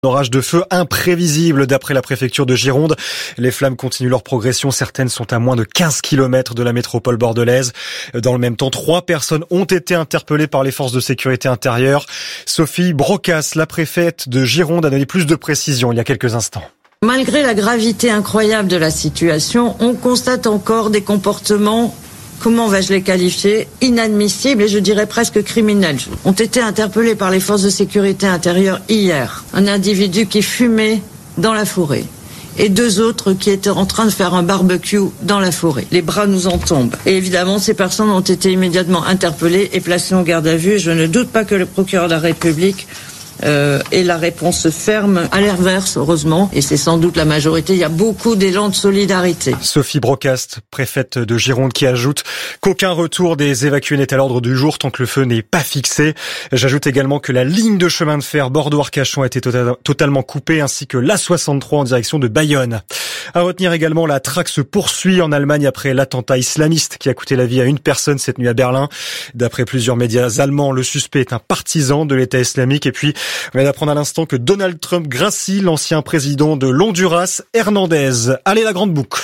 Orage de feu imprévisible d'après la préfecture de Gironde. Les flammes continuent leur progression. Certaines sont à moins de 15 km de la métropole bordelaise. Dans le même temps, 3 personnes ont été interpellées par les forces de sécurité intérieure. Sophie Brocas, la préfète de Gironde, a donné plus de précisions il y a quelques instants. Malgré la gravité incroyable de la situation, on constate encore des comportements, comment vais-je les qualifier, inadmissibles et je dirais presque criminels. Ont été interpellés par les forces de sécurité intérieure hier. Un individu qui fumait dans la forêt et 2 autres qui étaient en train de faire un barbecue dans la forêt. Les bras nous en tombent. Et évidemment, ces personnes ont été immédiatement interpellées et placées en garde à vue. Et je ne doute pas que le procureur de la République et la réponse ferme à l'inverse, heureusement, et c'est sans doute la majorité. Il y a beaucoup d'élan de solidarité. Sophie Brocast, préfète de Gironde, qui ajoute qu'aucun retour des évacués n'est à l'ordre du jour tant que le feu n'est pas fixé. J'ajoute également que la ligne de chemin de fer Bordeaux-Arcachon a été totalement coupée, ainsi que l'A63 en direction de Bayonne. À retenir également, la traque se poursuit en Allemagne après l'attentat islamiste qui a coûté la vie à une personne cette nuit à Berlin. D'après plusieurs médias allemands, le suspect est un partisan de l'État islamique. Et puis, on vient d'apprendre à l'instant que Donald Trump gracie l'ancien président de l'Honduras, Hernandez. Allez, la grande boucle.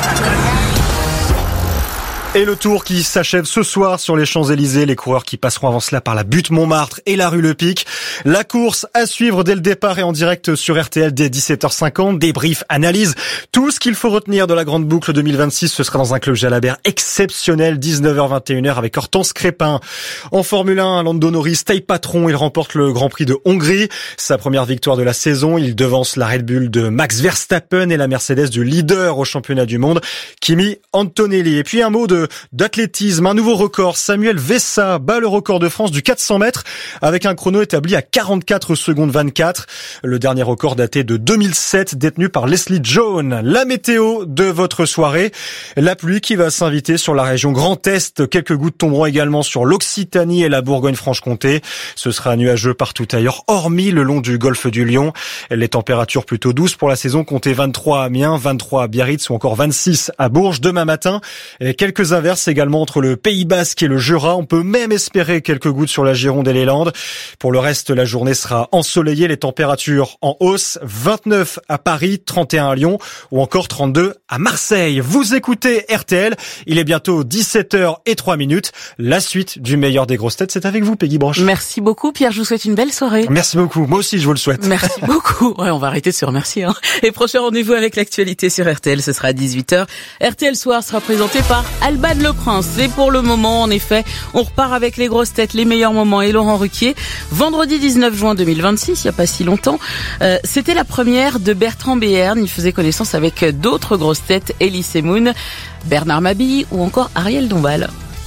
Et le Tour qui s'achève ce soir sur les Champs-Élysées. Les coureurs qui passeront avant cela par la butte Montmartre et la rue Le Pic. La course à suivre dès le départ et en direct sur RTL dès 17h50. Débrief, analyse. Tout ce qu'il faut retenir de la grande boucle 2026, ce sera dans un club Jalabert exceptionnel, 19h-21h avec Hortense Crépin. En Formule 1, Lando Norris taille patron. Il remporte le Grand Prix de Hongrie. Sa première victoire de la saison. Il devance la Red Bull de Max Verstappen et la Mercedes du leader au championnat du monde, Kimi Antonelli. Et puis un mot d'athlétisme, un nouveau record. Samuel Vessa bat le record de France du 400 mètres avec un chrono établi à 44 secondes 24. Le dernier record daté de 2007, détenu par Leslie Jones. La météo de votre soirée. La pluie qui va s'inviter sur la région Grand Est. Quelques gouttes tomberont également sur l'Occitanie et la Bourgogne-Franche-Comté. Ce sera nuageux partout ailleurs, hormis le long du golfe du Lion. Les températures plutôt douces pour la saison. Comptez 23 à Amiens, 23 à Biarritz ou encore 26 à Bourges demain matin. Et quelques averses également entre le Pays Basque et le Jura. On peut même espérer quelques gouttes sur la Gironde et les Landes. Pour le reste, la journée sera ensoleillée. Les températures en hausse. 29 à Paris, 31 à Lyon ou encore 32 à Marseille. Vous écoutez RTL. Il est bientôt 17h03. La suite du meilleur des grosses têtes, c'est avec vous, Peggy Branche. Merci beaucoup, Pierre. Je vous souhaite une belle soirée. Merci beaucoup. Moi aussi, je vous le souhaite. Merci beaucoup. Ouais, on va arrêter de se remercier, hein. Et prochain rendez-vous avec l'actualité sur RTL, ce sera à 18h. RTL Soir sera présenté par Alban Le Prince. Et pour le moment, en effet, on repart avec les grosses têtes, les meilleurs moments et Laurent Ruquier. Vendredi 19 juin 2026, il n'y a pas si longtemps, c'était la première de Bertrand Béhern. Il faisait connaissance avec d'autres grosses têtes, Elie Semoun, Bernard Mabille ou encore Ariel Dombal.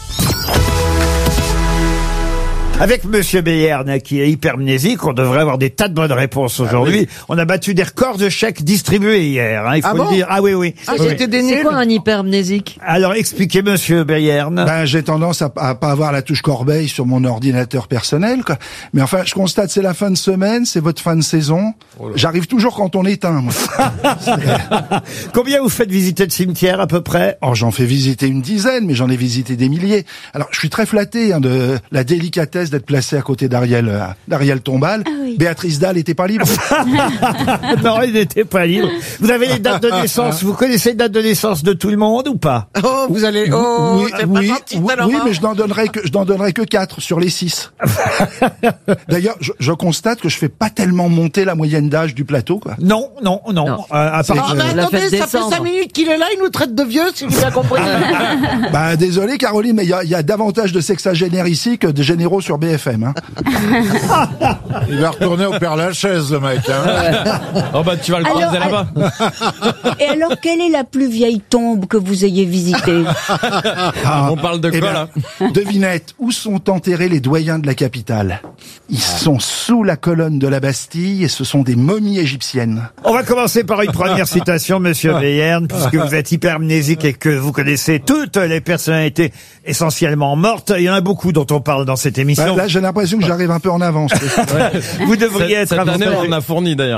Avec Monsieur Béhern, qui est hypermnésique, on devrait avoir des tas de bonnes réponses aujourd'hui. Oui. On a battu des records de chèques distribués hier, hein, il faut le dire. Ah oui. C'était des nuls. C'est quoi un hypermnésique? Alors expliquez, Monsieur Béhern. J'ai tendance à pas avoir la touche corbeille sur mon ordinateur personnel, quoi. Mais enfin, je constate, c'est la fin de semaine, c'est votre fin de saison. Oh, j'arrive toujours quand on éteint, moi. Combien vous faites visiter de cimetières, à peu près? Oh, j'en fais visiter une dizaine, mais j'en ai visité des milliers. Alors, je suis très flatté, hein, de la délicatesse d'être placé à côté d'Ariel Tombal. Ah oui. Béatrice Dalle n'était pas libre. Non, il n'était pas libre. Vous avez les dates de naissance, vous connaissez les dates de naissance de tout le monde ou pas? Oh, vous allez... Oh, oui, mais je n'en donnerai que 4 sur les 6. D'ailleurs, je constate que je fais pas tellement monter la moyenne d'âge du plateau, quoi. Non. Attendez, ça fait 5 minutes qu'il est là, il nous traite de vieux, si j'ai bien compris. Désolé, Caroline, mais il y a davantage de sexagénaires ici que de généraux sur BFM, hein. Il va retourner au Père-Lachaise, le mec, hein. Oh tu vas le croiser là-bas. Et alors, quelle est la plus vieille tombe que vous ayez visitée? On parle de quoi, là? Devinette, où sont enterrés les doyens de la capitale? Ils sont sous la colonne de la Bastille et ce sont des momies égyptiennes. On va commencer par une première citation, Monsieur Béhern, puisque vous êtes hypermnésique et que vous connaissez toutes les personnalités essentiellement mortes. Il y en a beaucoup dont on parle dans cette émission. Là, j'ai l'impression que j'arrive un peu en avance. Vous devriez être Cette année, avantagé. on a fourni d'ailleurs.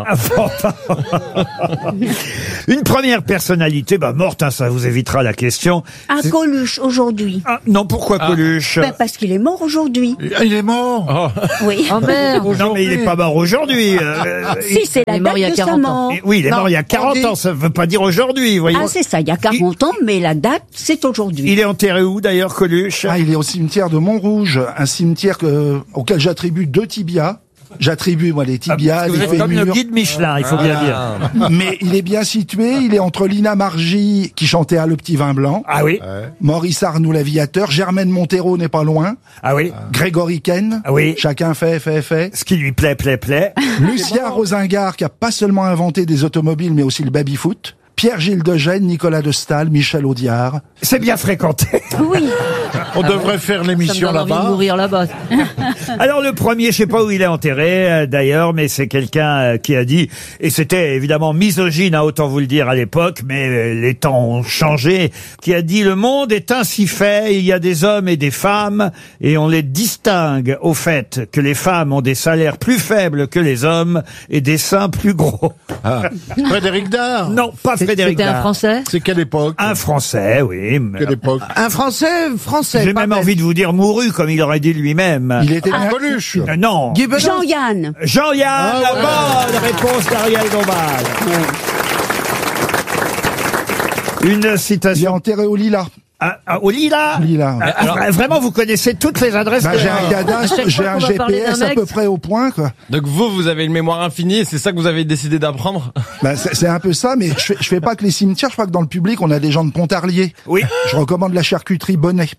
Une première personnalité, morte, hein, ça vous évitera la question. Un Coluche aujourd'hui. Ah, non, pourquoi Coluche? Parce qu'il est mort aujourd'hui. Il est mort. Oui. Oh merde. Non, mais il est pas mort aujourd'hui. Si, c'est la date de sa mort. Oui, il est Non, mort il y a 40 ans, ça veut pas dire aujourd'hui, voyez. Ah, c'est ça, il y a 40 ans, mais la date, c'est aujourd'hui. Il est enterré où d'ailleurs, Coluche? Il est au cimetière de Montrouge, un cimetière auquel j'attribue 2 tibias. J'attribue, moi, les tibias, Parce que vous les êtes comme le fémurs. guide Michelin, il faut bien dire. Mais il est bien situé, il est entre Lina Margy, qui chantait à Le Petit Vin Blanc. Ah oui? Maurice Arnoux, l'aviateur. Germaine Montero n'est pas loin. Ah oui? Grégory Ken. Ah oui. Chacun fait. Ce qui lui plaît. Lucien Rosingard, qui a pas seulement inventé des automobiles, mais aussi le baby-foot. Pierre-Gilles de Gênes, Nicolas de Staël, Michel Audiard. C'est bien fréquenté. Oui. On devrait faire l'émission là-bas. Mourir là-bas. Alors le premier, je sais pas où il est enterré d'ailleurs, mais c'est quelqu'un qui a dit, et c'était évidemment misogyne, autant vous le dire à l'époque, mais les temps ont changé, qui a dit: le monde est ainsi fait, il y a des hommes et des femmes, et on les distingue au fait que les femmes ont des salaires plus faibles que les hommes et des seins plus gros. Frédéric Dard. Non, pas Frédéric C'était un Dard. Français? C'est quelle époque? Un Français, oui. Quelle époque? Un Français. J'ai pas même bête. envie de vous dire mouru, comme il aurait dit lui-même. Il était Coluche. Non. Guy Bedos. Jean-Yann. Jean-Yann, la bonne réponse d'Ariel Dombal. Une Il est citation. enterré au Lilas. Au Lila. Vraiment, vous connaissez toutes les adresses. J'ai un cadastre, chaque j'ai fois un qu'on va parler GPS d'un à mec- peu près au point, quoi. Donc vous avez une mémoire infinie et c'est ça que vous avez décidé d'apprendre? C'est un peu ça, mais je fais pas que les cimetières. Je crois que dans le public, on a des gens de Pontarlier. Oui. Je recommande la charcuterie Bonnet.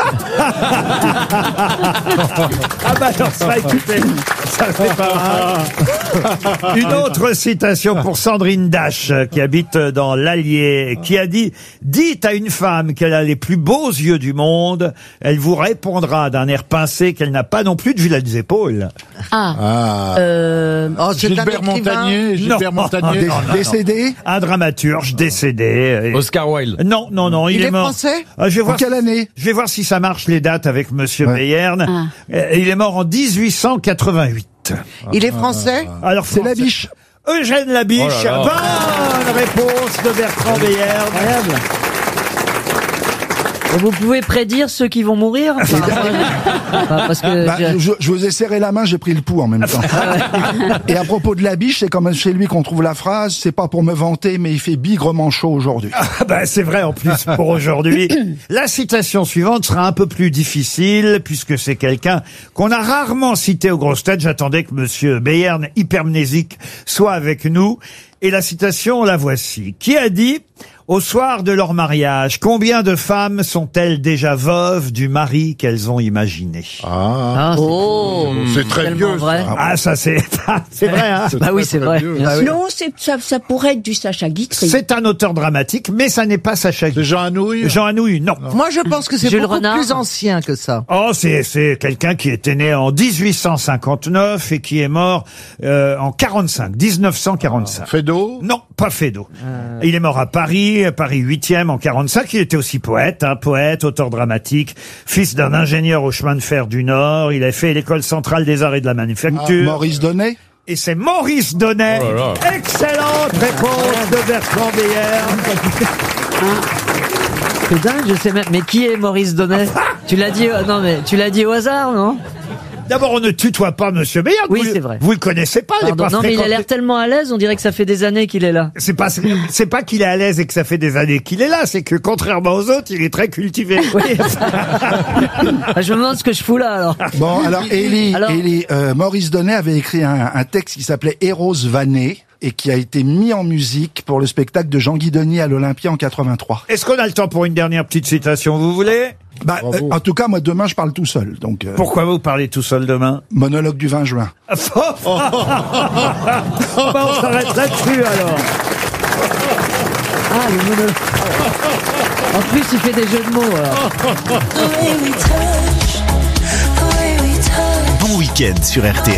Alors ça, écoutez, ça fait pas mal. Une autre citation pour Sandrine Dash, qui habite dans l'Allier, qui a dit: dites à une femme qu'elle a les plus beaux yeux du monde, elle vous répondra d'un air pincé qu'elle n'a pas non plus de vilaines épaules. C'est un Gilbert écrivain. Montagnier. Gilbert Non. Montagnier. Décédé. Un dramaturge décédé. Oscar Wilde. Non, il Il est mort. français? Je vais En voir. quelle année? Je vais voir si ça marche les dates avec Monsieur Bayern. Il est mort en 1888. Il est français? Alors C'est la biche. Eugène Labiche. Oh là là. Bonne réponse de Bertrand Bayern. Incroyable. Vous pouvez prédire ceux qui vont mourir? Parce que Je vous ai serré la main, j'ai pris le pouls en même temps. Et à propos de la biche, c'est quand même chez lui qu'on trouve la phrase: c'est pas pour me vanter, mais il fait bigrement chaud aujourd'hui. C'est vrai en plus pour aujourd'hui. La citation suivante sera un peu plus difficile puisque c'est quelqu'un qu'on a rarement cité aux grosses têtes. J'attendais que Monsieur Bayern, hypermnésique, soit avec nous. Et la citation, la voici. Qui a dit: au soir de leur mariage, combien de femmes sont-elles déjà veuves du mari qu'elles ont imaginé? C'est très vieux. vrai. Ça c'est vrai, hein? Bah oui, c'est vrai. Non, ça pourrait être du Sacha Guitry. C'est un auteur dramatique, mais ça n'est pas Sacha C'est Guitry. Jean Anouilh. Jean Anouilh, non. Moi, je pense que c'est Jules beaucoup Renard. plus ancien que ça. C'est quelqu'un qui était né en 1859 et qui est mort en 1945. Fédot. Non, pas Fédot. Il est mort à Paris 8e en 45. Il était aussi poète, poète, auteur dramatique, fils d'un ingénieur au chemin de fer du Nord. Il a fait l'école centrale des arts et de la manufacture. Maurice Donnet. Et c'est Maurice Donnet. Oh là là. Excellente réponse de Bertrand Bayern. C'est dingue, je sais même. Mais qui est Maurice Donnet? Tu l'as dit, non mais tu l'as dit au hasard, non? D'abord, on ne tutoie pas Monsieur Bayern. Oui, Vous- c'est vrai. Vous le connaissez pas, il est Pardon, pas non, mais il a fréquenté. l'air tellement à l'aise, on dirait que ça fait des années qu'il est là. C'est pas qu'il est à l'aise et que ça fait des années qu'il est là, c'est que contrairement aux autres, il est très cultivé. Oui. Je me demande ce que je fous là alors. Bon, alors Élie, Alors Maurice Donnet avait écrit un texte qui s'appelait Eros Vanné et qui a été mis en musique pour le spectacle de Jean Guidoni à l'Olympia en 83. Est-ce qu'on a le temps pour une dernière petite citation, vous voulez? En tout cas, moi demain je parle tout seul, donc Pourquoi vous parlez tout seul demain? monologue du 20 juin. On s'arrête là-dessus alors. Ah, le monologue. En plus, il fait des jeux de mots. Alors. Bon week-end sur RTL.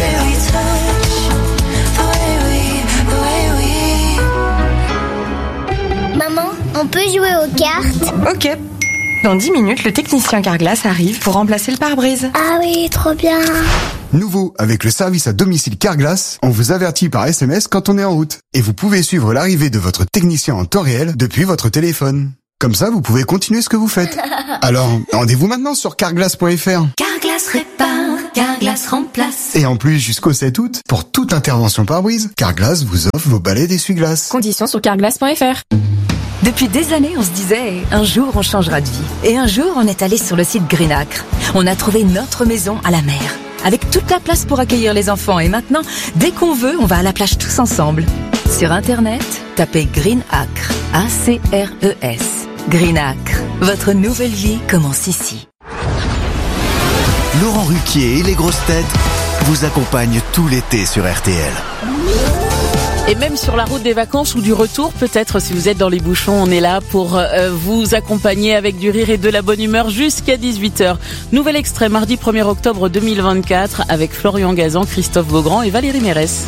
Maman, on peut jouer aux cartes? Ok. Dans 10 minutes, le technicien Carglass arrive pour remplacer le pare-brise. Ah oui, trop bien. Nouveau, avec le service à domicile Carglass, on vous avertit par SMS quand on est en route. Et vous pouvez suivre l'arrivée de votre technicien en temps réel depuis votre téléphone. Comme ça, vous pouvez continuer ce que vous faites. Alors, rendez-vous maintenant sur carglass.fr. Carglass répare, Carglass remplace. Et en plus, jusqu'au 7 août, pour toute intervention pare-brise, Carglass vous offre vos balais d'essuie-glace. Conditions sur carglass.fr. Depuis des années, on se disait, un jour on changera de vie. Et un jour, on est allé sur le site Greenacre. On a trouvé notre maison à la mer, avec toute la place pour accueillir les enfants. Et maintenant, dès qu'on veut, on va à la plage tous ensemble. Sur Internet, tapez Greenacre, A-C-R-E-S. Greenacre, votre nouvelle vie commence ici. Laurent Ruquier et les grosses têtes vous accompagnent tout l'été sur RTL. Et même sur la route des vacances ou du retour, peut-être si vous êtes dans les bouchons, on est là pour vous accompagner avec du rire et de la bonne humeur jusqu'à 18h. Nouvel extrait mardi 1er octobre 2024 avec Florian Gazan, Christophe Beaugrand et Valérie Mérès.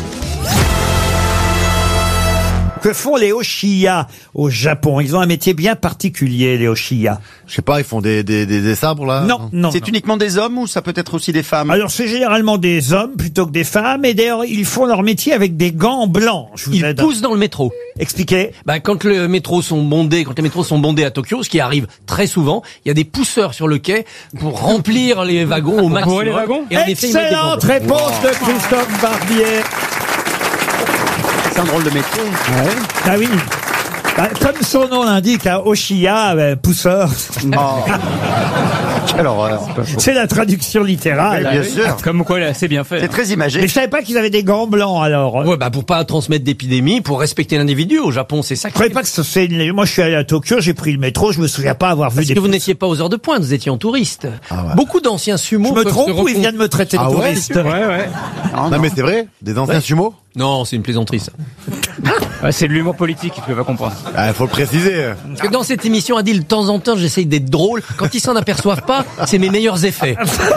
Que font les Oshiya au Japon? Ils ont un métier bien particulier, les Oshiya. Je sais pas, ils font des sabres là? Non. C'est uniquement des hommes ou ça peut être aussi des femmes? Alors c'est généralement des hommes plutôt que des femmes, et d'ailleurs ils font leur métier avec des gants blancs. Ils poussent dans le métro. Expliquez. Quand les métros sont bondés à Tokyo, ce qui arrive très souvent, il y a des pousseurs sur le quai pour remplir les wagons au maximum. Les wagons. Et en effet, excellente réponse de Christophe Barbier. C'est un drôle de métier. Ouais. Ah oui. Comme son nom l'indique, Oshiya, pousseur. Oh. Quelle horreur. C'est la traduction littérale. Bien sûr. Comme quoi, là, c'est bien fait. C'est très imagé. Mais je savais pas qu'ils avaient des gants blancs, alors. Ouais, pour pas transmettre d'épidémie, pour respecter l'individu. Au Japon, c'est ça. Je croyais pas que c'est moi, je suis allé à Tokyo, j'ai pris le métro, je me souviens pas avoir vu Parce que vous n'étiez pas aux heures de pointe, vous étiez en touriste. Ah ouais. Beaucoup d'anciens sumo. Je me trompe ou il vient de me traiter de touriste? Ouais. Non, mais c'est vrai? Des anciens sumo? Non, c'est une plaisanterie, ça. C'est de l'humour politique, tu peux pas comprendre. Faut le préciser. Parce que dans cette émission, Adil, de temps en temps, j'essaye d'être drôle. Quand ils s'en aperçoivent pas, c'est mes meilleurs effets.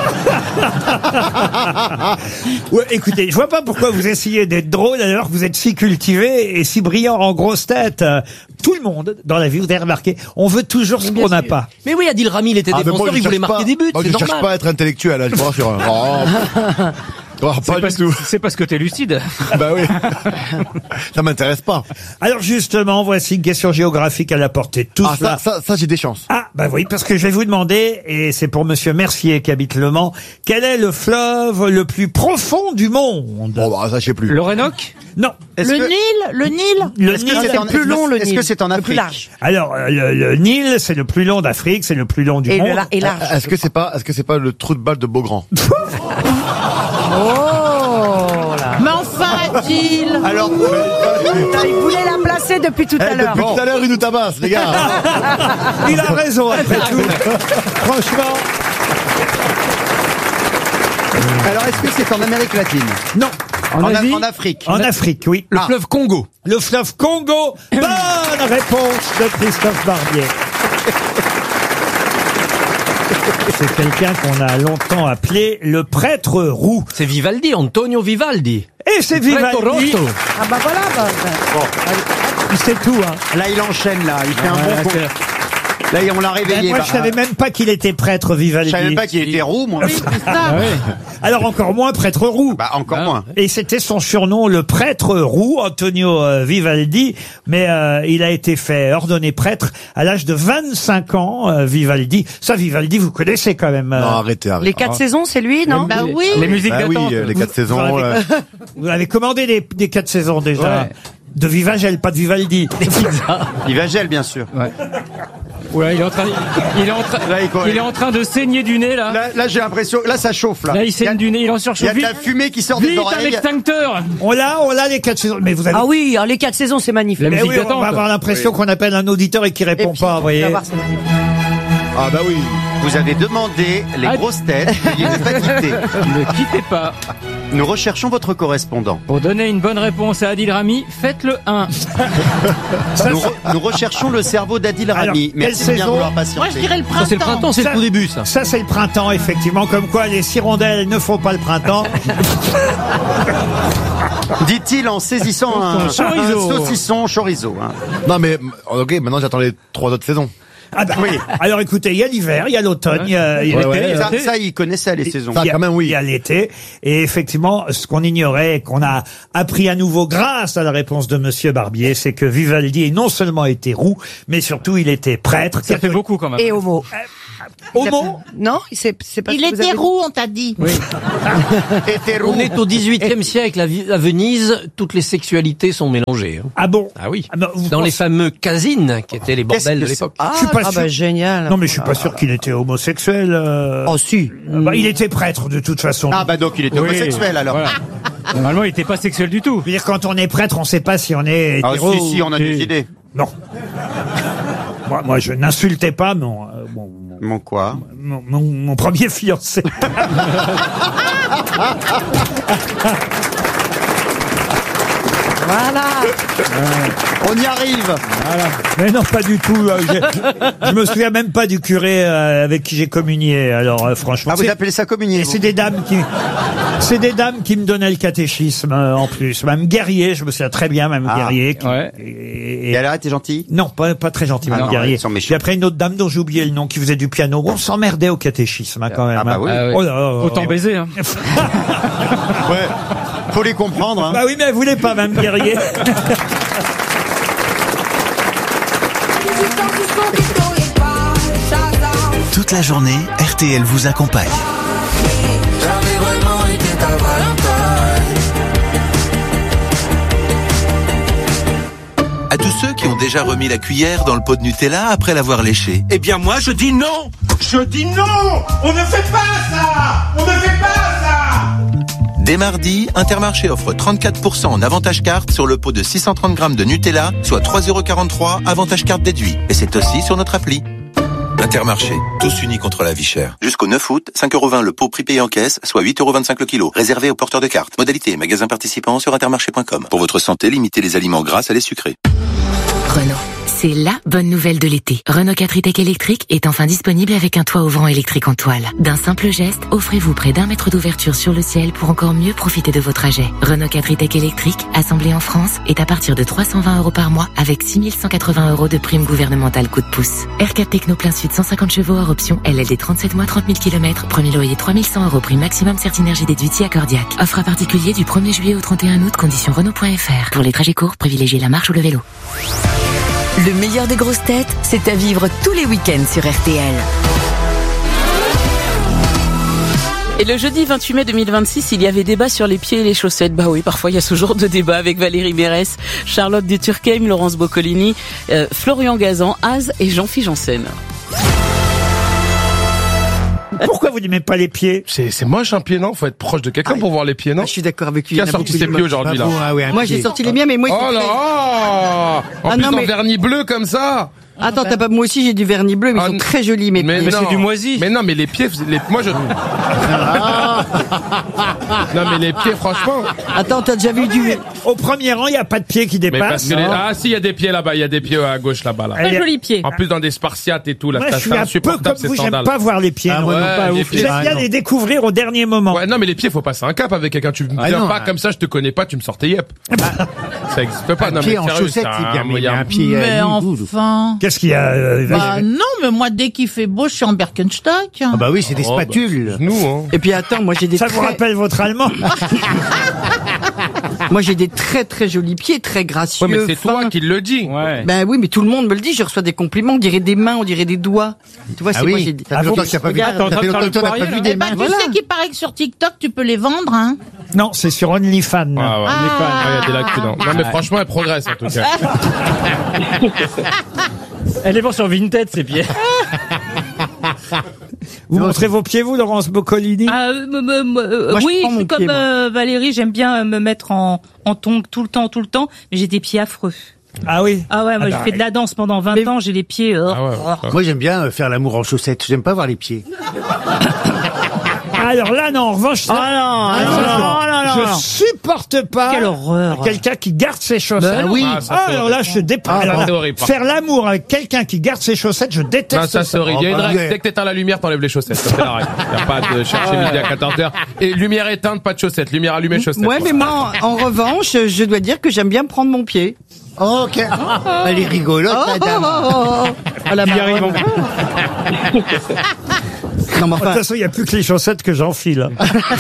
Ouais, écoutez, je vois pas pourquoi vous essayez d'être drôle alors que vous êtes si cultivé et si brillant en grosses têtes. Tout le monde, dans la vie, vous avez remarqué, on veut toujours ce qu'on n'a pas. Mais oui, Adil Rami, il était défenseur, il voulait marquer des buts, moi, c'est normal. Je cherche pas à être intellectuel, là, je vois sur un... C'est parce que t'es lucide. Bah oui. Ça m'intéresse pas. Alors justement, voici une question géographique à la portée de tous. Ça, j'ai des chances. Ah, bah oui, parce que je vais vous demander, et c'est pour monsieur Mercier qui habite Le Mans, quel est le fleuve le plus profond du monde? Bon, bah, ça, je sais plus. L'Orénoque? Non. Le Nil? Est-ce que c'est le plus long, le Nil? Est-ce que c'est en Afrique? Le plus large. Alors, le Nil, c'est le plus long d'Afrique, c'est le plus long du monde. Et large. Est-ce que c'est pas le trou de balle de Beaugrand? Oh là. Mais enfin, Adil. Alors, il voulait la placer depuis tout à l'heure. Depuis tout à l'heure, il nous tabasse, les gars. Il a raison, après tout. Franchement. Alors, est-ce que c'est en Amérique latine? Non. En Afrique? En Afrique, oui. Le fleuve Congo. Le fleuve Congo. Bonne réponse de Christophe Barbier. C'est quelqu'un qu'on a longtemps appelé le prêtre roux. C'est Vivaldi, Antonio Vivaldi. Et c'est Vivaldi. Ah bah voilà. Il sait tout, hein. Là, il enchaîne, là. Il fait un bon coup. Là, on l'a réveillé. Moi, je savais même pas qu'il était prêtre, Vivaldi. Je savais pas qu'il était roux, moi. Oui, c'est ça. Alors, encore moins prêtre roux. Bah, encore moins. Et c'était son surnom, le prêtre roux, Antonio Vivaldi. Mais il a été fait ordonner prêtre à l'âge de 25 ans, Vivaldi. Ça, Vivaldi, vous connaissez quand même. Non, arrêtez. Les 4 saisons, c'est lui, non? Bah oui. Les musiques d'attente. Oui, les 4 saisons. Vous avez commandé des 4 saisons déjà. Ouais. De Vivagel, pas de Vivaldi. Vivagel, bien sûr. Ouais. Ouais, il est en train de saigner du nez, là. Là, j'ai l'impression, là, ça chauffe, là. Là, il saigne du nez, il en surchauffe. Il y a de la fumée qui sort des oreilles. Vite, avec l'extincteur. On l'a les 4 saisons. Mais vous avez... Ah oui, les 4 saisons, c'est magnifique. La Mais musique oui, on d'attente. va avoir l'impression qu'on appelle un auditeur et qu'il répond pas, vous voyez. Ah bah oui. Vous avez demandé les grosses têtes, veuillez ne pas quitter. Ne quittez pas. Nous recherchons votre correspondant. Pour donner une bonne réponse à Adil Rami, faites le 1. Nous recherchons le cerveau d'Adil Rami. Merci de bien vouloir patienter. Moi, je dirais le printemps. Ça, c'est le printemps, c'est le tout début, ça. Ça, c'est le printemps, effectivement. Comme quoi, les hirondelles ne font pas le printemps. Dit-il en saisissant un saucisson chorizo. Hein. Non mais, ok, maintenant j'attends les 3 autres saisons. Ah bah oui. Alors écoutez, il y a l'hiver, il y a l'automne, il y a l'été. Ça, il connaissait les saisons. Il y a l'été. Et effectivement, ce qu'on ignorait et qu'on a appris à nouveau grâce à la réponse de Monsieur Barbier, c'est que Vivaldi non seulement était roux, mais surtout il était prêtre. Ça fait beaucoup quand même. Et homo. Homo? Non, c'est pas. Il était roux, on t'a dit. Oui. On est au 18e siècle à Venise, toutes les sexualités sont mélangées. Ah bon? Ah oui. Dans les fameux casines, qui étaient les bordels de l'époque. Je suis pas sûr. Bah génial. Non mais je suis pas sûr qu'il était homosexuel. Oh si. Bah, il était prêtre de toute façon. Ah bah donc il était homosexuel alors. Voilà. Normalement, il était pas sexuel du tout. Je veux dire, quand on est prêtre, on sait pas si on est Ah hétéro. si, on a des idées. Non. Moi, je n'insultais pas Mon quoi? mon premier fiancé. Voilà. On y arrive. Voilà. Mais non, pas du tout. Je me souviens même pas du curé avec qui j'ai communié. Alors franchement. Ah, vous appelez ça communier? C'est des dames qui me donnaient le catéchisme en plus. Mme Guerrier, je me souviens très bien, Mme Guerrier. Et elle a été gentille? Non, pas très gentille, Mme Guerrier. Puis après une autre dame dont j'ai oublié le nom qui faisait du piano. On s'emmerdait au catéchisme quand même. Ah bah oui. Oh là là, Autant baiser. Hein. Ouais. Faut les comprendre. Hein. Bah oui, mais elle voulait pas, Mme Guerrier. Toute la journée, RTL vous accompagne. À tous ceux qui ont déjà remis la cuillère dans le pot de Nutella après l'avoir léché. Eh bien moi, je dis non. Je dis non. On ne fait pas ça. On ne fait pas ça. Dès mardi, Intermarché offre 34% en avantage carte sur le pot de 630 grammes de Nutella, soit 3,43 € avantage carte déduit. Et c'est aussi sur notre appli. Intermarché, tous unis contre la vie chère. Jusqu'au 9 août, 5,20 € le pot prix payé en caisse, soit 8,25 € le kilo. Réservé aux porteurs de cartes. Modalité, magasin participant sur intermarché.com. Pour votre santé, limitez les aliments gras à les sucrés. Renault. C'est la bonne nouvelle de l'été. Renault 4 e-tech électrique est enfin disponible avec un toit ouvrant électrique en toile. D'un simple geste, offrez-vous près d'1 mètre d'ouverture sur le ciel pour encore mieux profiter de vos trajets. Renault 4 e-tech électrique, assemblé en France, est à partir de 320 € par mois avec 6 180 € de prime gouvernementale coup de pouce. R4 Techno plein sud 150 chevaux hors option, LLD 37 mois 30 000 km, premier loyer 3100 € prime maximum Certinergie déduit à Cordiac. Offre à particulier du 1er juillet au 31 août, conditions Renault.fr. Pour les trajets courts, privilégiez la marche ou le vélo. Le meilleur des grosses têtes, c'est à vivre tous les week-ends sur RTL. Et le jeudi 28 mai 2026, il y avait débat sur les pieds et les chaussettes. Bah oui, parfois il y a ce genre de débat avec Valérie Mérès, Charlotte de Turckheim, Laurence Boccolini, Florian Gazan, Az et Jean-Philippe Janssen. Pourquoi vous n'aimez pas les pieds? C'est moche un pied, non? Faut être proche de quelqu'un pour voir les pieds, non? Je suis d'accord avec lui. Qui a sorti ses pieds aujourd'hui, là? Moi, j'ai sorti les miens, mais moi... Oh là! En plus, en vernis bleu comme ça! Attends, t'as pas, moi aussi j'ai du vernis bleu, mais ils sont très jolis, mes pieds. Mais c'est du moisi. Mais non, mais les pieds, moi je... Non, mais les pieds, franchement... Attends, t'as déjà vu du... Au premier rang, il n'y a pas de pieds qui dépassent. Ah si, il y a des pieds là-bas, il y a des pieds à gauche là-bas. Là. Très jolis pieds. En plus, dans des Spartiates et tout, là, moi, je suis un peu comme vous, j'aime pas voir les pieds. J'aime bien les découvrir au dernier moment. Ouais, non, mais les pieds, faut passer un cap avec quelqu'un. Tu me viens pas comme ça, je te connais pas, tu me sortais yep. Ça existe pas. Un pied en chaussette, c'est bien, un pied... Mais enfin... Qu'est-ce qu'il y a Bah non, mais moi, dès qu'il fait beau, je suis en Birkenstock. Ah bah oui, c'est des spatules. Nous, hein. Et puis attends, moi j'ai des... Ça vous rappelle votre allemand? Moi j'ai des très très jolis pieds, très gracieux. Ouais, mais c'est toi qui le dis. Ouais. Ben oui, mais tout le monde me le dit, je reçois des compliments, on dirait des mains, on dirait des doigts. Tu vois, c'est moi j'ai des... Ça fait longtemps que t'as pas vu, des mains. Tu sais qu'il paraît que sur TikTok, tu peux les vendre, hein? Non, c'est sur OnlyFans. Ah ouais, OnlyFans, il y a des lacunes. Non, mais franchement, elle progresse, en tout cas. Elle est bon sur Vinted, ses pieds. Vous montrez vos pieds, vous, Laurence Boccolini? Oui, je suis comme Valérie, j'aime bien me mettre en tongs tout le temps, mais j'ai des pieds affreux. Ah oui? Ah ouais, moi j'ai fait de la danse pendant 20 ans, j'ai les pieds... Moi j'aime bien faire l'amour en chaussettes, j'aime pas voir les pieds. Alors là, non, en revanche, je supporte pas quelqu'un qui garde ses chaussettes. Oui. Alors là, je déprime. Faire l'amour avec quelqu'un qui garde ses chaussettes, je déteste. Non, ça c'est horrible. Il y a une règle. Dès que t'éteins la lumière, t'enlèves les chaussettes. Ça, c'est la règle. Il n'y a pas de chercher midi à 14h. Et lumière éteinte, pas de chaussettes. Lumière allumée, chaussettes. Ouais, mais moi, en revanche, je dois dire que j'aime bien prendre mon pied. Ok. Elle est rigolote, la dame. Ah, la Il y arrive marronne. Non, mais De toute enfin, façon, il n'y a plus que les chaussettes que j'enfile.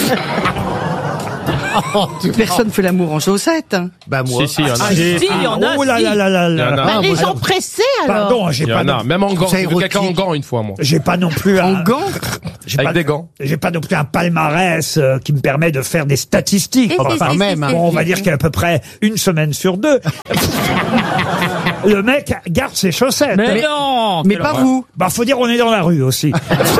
personne fait l'amour en chaussettes. Hein. Bah moi. Si, il y en a. Si, il y en a. Oh là si. là là là Il y en là. a. Bah, les moi, gens pressés, alors. Pardon, j'ai Il y pas en a. non, Même en gants. C'est J'ai vu quelqu'un en érotique. gants une fois, moi. j'ai pas non plus En gants j'ai Avec pas- des gants. J'ai pas non plus un palmarès qui me permet de faire des statistiques. Si, si, quand si, même, si, hein. si. Bon, on va dire qu'il y a à peu près une semaine sur deux. Le mec garde ses chaussettes. Mais non. Mais pas vous. Bah, faut dire on est dans la rue aussi.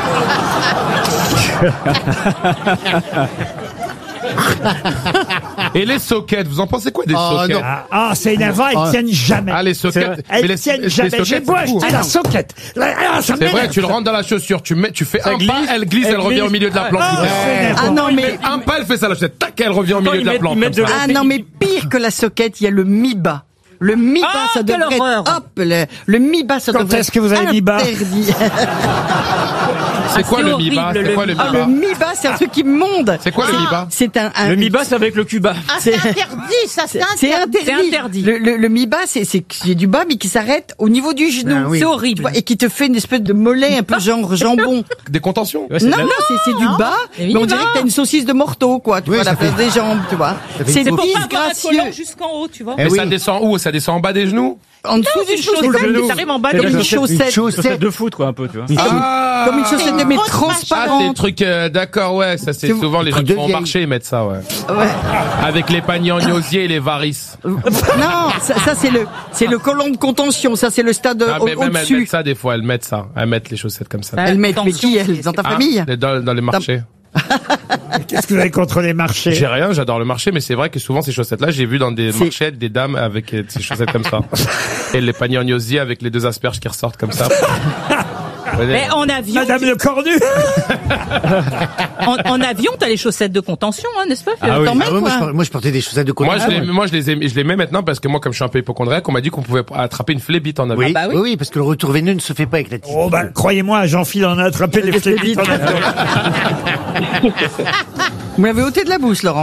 Et les soquettes, vous en pensez quoi des Oh, soquettes? non. C'est énervant, elles tiennent jamais. Ah, les soquettes. Mais Elles les- tiennent les jamais. soquettes, J'ai beau c'est fou. acheter la soquette. Ça C'est vrai, m'énerve. tu le rentres dans la chaussure, tu fais un pas, elle glisse, elle revient au milieu de la plante. Ah non, mais... Un pas, elle fait ça, la chaussette, tac, elle revient au milieu de la plante. ils mettent comme de ça. Ah non, mais pire que la soquette, il y a le mi-bas. Le mi-bas, Ah, ça quelle devrait horreur. être... Hop, le mi-bas, ça Quand devrait est-ce que vous avez mis bas interdit. C'est quoi c'est le horrible, mi-bas? C'est le quoi le Ah, le mi-bas? mi-bas, c'est un truc immonde. C'est quoi le mi-bas? C'est un... Le mi-bas, c'est avec le cuba. Ah, c'est interdit, ça, c'est C'est interdit. interdit. C'est interdit. Le mi-bas, c'est du bas, mais qui s'arrête au niveau du genou. Ah oui. Tu C'est horrible. vois, et qui te fait une espèce de mollet un peu genre jambon. Des contentions? Ouais, c'est Non, de la- non, c'est du bas, Et mais on mi-bas. dirait que t'as une saucisse de morteau, quoi. Tu vois, la place des jambes, tu vois. C'est C'est pour pas avoir un disgracieux. collant jusqu'en haut, tu vois. Eh Mais oui. ça descend où? Ça descend en bas des genoux? En dessous C'est du une chaussette, chaussette, ça arrive en bas C'est des la une genoux. chaussette. chaussette de foot, quoi, un peu, tu vois. Ah! Comme une chaussette de mais grosse Ah, c'est le transparente. truc, d'accord, ouais, ça c'est C'est souvent les gens truc qui de vont au vieille. marché, ils mettent ça, ouais. Ouais. Avec les paniers en osier et les varices. Non, ça c'est le collant de contention. Ça c'est le stade Ah, mais même elles au-dessus. mettent ça des fois, elles mettent ça. Elles mettent les chaussettes comme ça. Elles mettent, mais Attention, qui elles? Dans ta Ah, famille? dans les marchés. Qu'est-ce que vous avez contre les marchés? J'ai rien, j'adore le marché, mais c'est vrai que souvent ces chaussettes-là, j'ai vu dans des marchés des dames avec ces chaussettes comme ça. Et les paniers en osier avec les deux asperges qui ressortent comme ça. Mais en avion, Madame le Cornu. en avion, t'as les chaussettes de contention, hein, n'est-ce pas? Ah oui. T'en mets, Ah ouais, quoi. moi, je portais des chaussettes de coton. Je les mets maintenant parce que moi, comme je suis un peu hypochondriaque, on m'a dit qu'on pouvait attraper une phlébite en avion. Oui. Ah bah oui. oui, oui, parce que le retour veineux ne se fait pas avec la tite. Oh bah, croyez-moi, Jean-Phil en a attrapé les flébites en avion. Vous m'avez ôté de la bouche, Laurent.